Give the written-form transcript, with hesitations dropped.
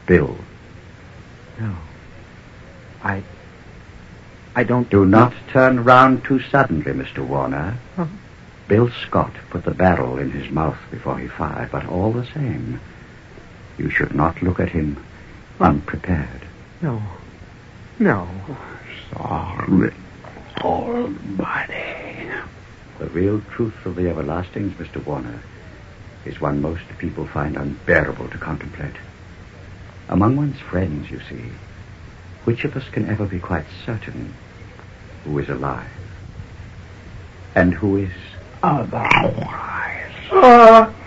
Bill. No. I don't... Do not turn round too suddenly, Mr. Warner. Huh? Bill Scott put the barrel in his mouth before he fired, but all the same, you should not look at him unprepared. No. No. Sorry, Almighty. The real truth of the everlastings, Mr. Warner, is one most people find unbearable to contemplate. Among one's friends, you see, which of us can ever be quite certain who is alive and who is otherwise?